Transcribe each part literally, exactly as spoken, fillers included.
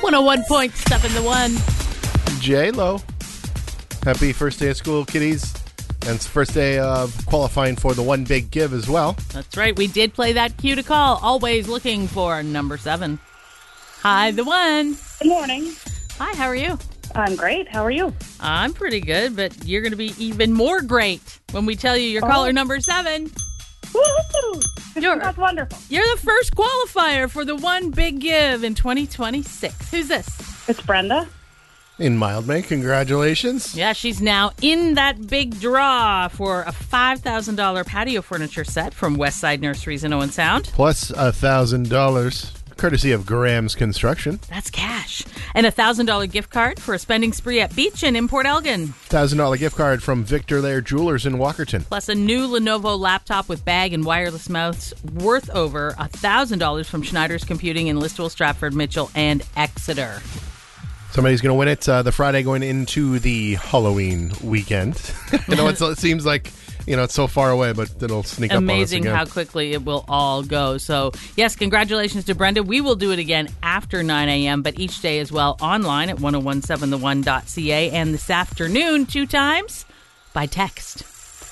one oh one point seven The One. J-Lo. Happy first day of school, kiddies. And it's the first day of qualifying for the One Big Give as well. That's right. We did play that cue to call. Always looking for number seven. Hi, The One. Good morning. Hi, how are you? I'm great. How are you? I'm pretty good, but you're going to be even more great when we tell you you're Oh. caller number seven. Woohoo! You're, That's wonderful. You're the first qualifier for the One Big Give in twenty twenty-six. Who's this? It's Brenda. In Mildmay, congratulations. Yeah, she's now in that big draw for a five thousand dollars patio furniture set from Westside Nurseries in Owen Sound. Plus one thousand dollars, courtesy of Graham's Construction. That's cash. And a one thousand dollars gift card for a spending spree at Beach in Port Elgin. one thousand dollars gift card from Victor Lair Jewelers in Walkerton. Plus a new Lenovo laptop with bag and wireless mouse worth over one thousand dollars from Schneider's Computing in Listowel, Stratford, Mitchell, and Exeter. Somebody's going to win it uh, the Friday going into the Halloween weekend. You know, it's, it seems like, you know, it's so far away, but it'll sneak up on us Amazing again. how quickly it will all go. So, yes, congratulations to Brenda. We will do it again after nine a.m., but each day as well online at ten seventeen the one dot c a and this afternoon two times by text.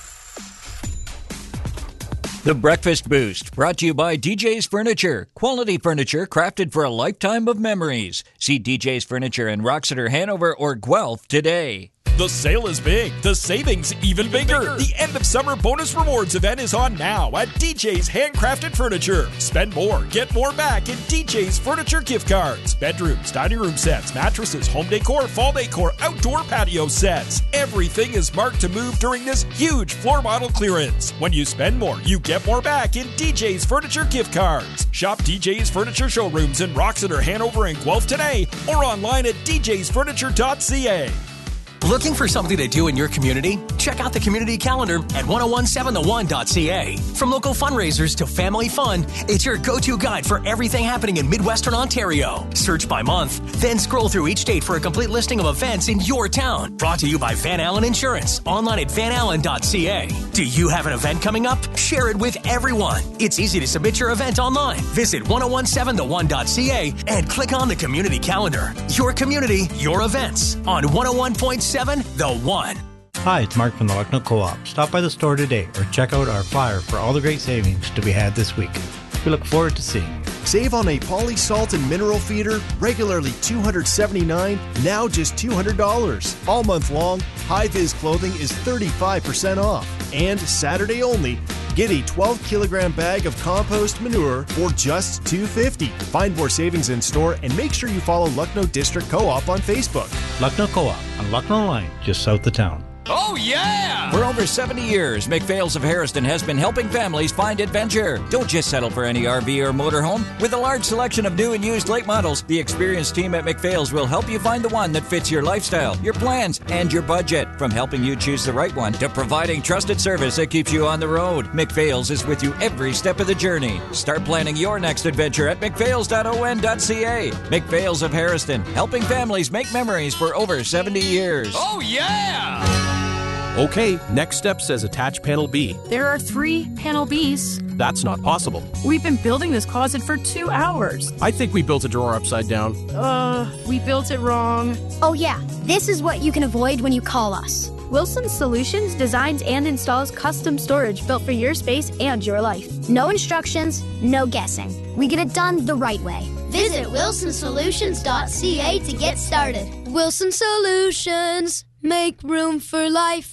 The Breakfast Boost, brought to you by D J's Furniture. Quality furniture crafted for a lifetime of memories. See D J's Furniture in Roxeter, Hanover, or Guelph today. The sale is big, the savings even bigger. The end of summer bonus rewards event is on now at D J's Handcrafted Furniture. Spend more, get more back in D J's Furniture gift cards. Bedrooms, dining room sets, mattresses, home decor, fall decor, outdoor patio sets. Everything is marked to move during this huge floor model clearance. When you spend more, you get more back in D J's Furniture gift cards. Shop D J's Furniture showrooms in Roxeter, Hanover, and Guelph today or online at d j's furniture dot c a. Looking for something to do in your community? Check out the community calendar at ten seventeen the one dot c a. From local fundraisers to family fun, it's your go-to guide for everything happening in Midwestern Ontario. Search by month, then scroll through each date for a complete listing of events in your town. Brought to you by Van Allen Insurance, online at van allen dot c a. Do you have an event coming up? Share it with everyone. It's easy to submit your event online. Visit ten seventeen the one dot c a and click on the community calendar. Your community, your events on one oh one point seven The One. Hi, it's Mark from the Lucknow Co-op. Stop by the store today or check out our flyer for all the great savings to be had this week. We look forward to seeing you. Save on a poly salt and mineral feeder, regularly two hundred seventy-nine dollars, now just two hundred dollars. All month long, High-Vis clothing is thirty-five percent off. And Saturday only, get a twelve kilogram bag of compost manure for just two dollars and fifty cents. Find more savings in store and make sure you follow Lucknow District Co-op on Facebook. Lucknow Co-op on Lucknow Line, just south of town. Oh, yeah! For over seventy years, McPhail's of Harrison has been helping families find adventure. Don't just settle for any R V or motorhome. With a large selection of new and used late models, the experienced team at McPhail's will help you find the one that fits your lifestyle, your plans, and your budget. From helping you choose the right one to providing trusted service that keeps you on the road, McPhail's is with you every step of the journey. Start planning your next adventure at mcphails dot o n dot c a. McPhail's of Harrison, helping families make memories for over seventy years. Oh, yeah! Okay, next step says attach panel B. There are three panel Bs. That's not possible. We've been building this closet for two hours. I think we built a drawer upside down. Uh, we built it wrong. Oh yeah, this is what you can avoid when you call us. Wilson Solutions designs and installs custom storage built for your space and your life. No instructions, no guessing. We get it done the right way. Visit wilson solutions dot c a to get started. Wilson Solutions. Make room for life.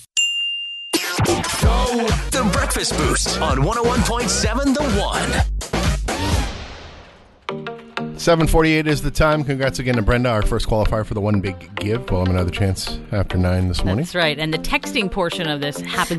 Go! The Breakfast Boost on one oh one point seven The One. seven forty-eight is the time. Congrats again to Brenda, our first qualifier for the One Big Give. We'll have another chance after nine this morning. That's right. And the texting portion of this happens